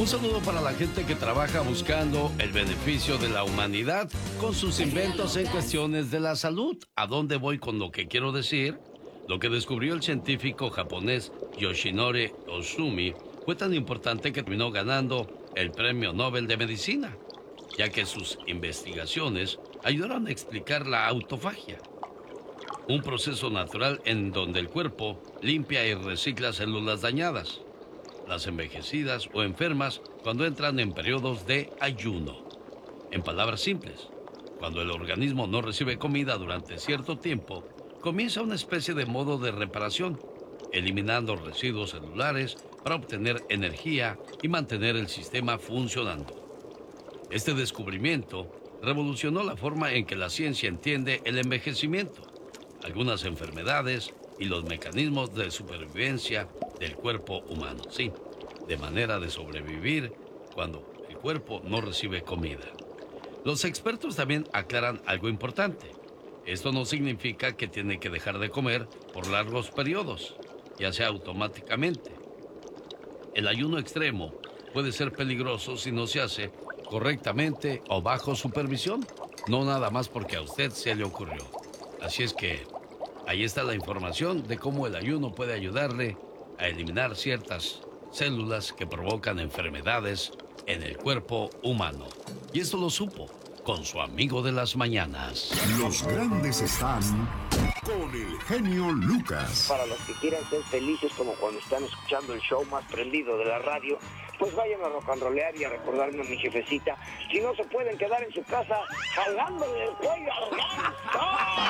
Un saludo para la gente que trabaja buscando el beneficio de la humanidad con sus inventos en cuestiones de la salud. ¿A dónde voy con lo que quiero decir? Lo que descubrió el científico japonés Yoshinori Ohsumi fue tan importante que terminó ganando el Premio Nobel de Medicina, ya que sus investigaciones ayudaron a explicar la autofagia, un proceso natural en donde el cuerpo limpia y recicla células dañadas, las envejecidas o enfermas cuando entran en periodos de ayuno. En palabras simples, cuando el organismo no recibe comida durante cierto tiempo, comienza una especie de modo de reparación, eliminando residuos celulares para obtener energía y mantener el sistema funcionando. Este descubrimiento revolucionó la forma en que la ciencia entiende el envejecimiento, algunas enfermedades y los mecanismos de supervivencia del cuerpo humano. Sí, de manera de sobrevivir cuando el cuerpo no recibe comida. Los expertos también aclaran algo importante. Esto no significa que tiene que dejar de comer por largos periodos, ya sea automáticamente. El ayuno extremo puede ser peligroso si no se hace correctamente o bajo supervisión, no nada más porque a usted se le ocurrió. Así es que ahí está la información de cómo el ayuno puede ayudarle a eliminar ciertas células que provocan enfermedades en el cuerpo humano. Y esto lo supo con su amigo de las mañanas. Los grandes están con el genio Lucas. Para los que quieran ser felices como cuando están escuchando el show más prendido de la radio, pues vayan a rock and rollear y a recordarme a mi jefecita. Si no se pueden quedar en su casa jalándole el cuello al ganso.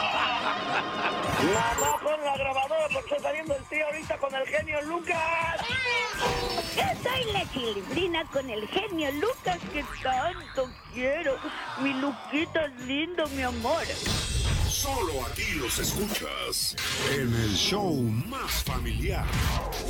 Mamá, pon la grabadora porque está saliendo el tío ahorita con el genio Lucas. Yo soy la Chilindrina con el genio Lucas que tanto quiero. Mi Luquita es lindo, mi amor. Solo aquí los escuchas en el show más familiar.